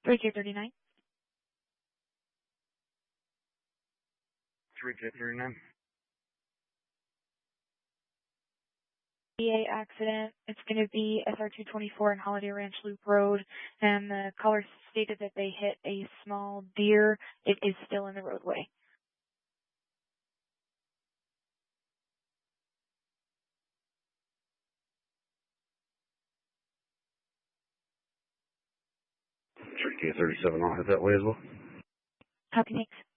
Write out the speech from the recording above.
3K39. 3K39. VA accident. It's going to be SR224 in Holiday Ranch Loop Road, and the caller stated that they hit a small deer. It is still in the roadway. K37, I'll head that way as well. Copy, thanks.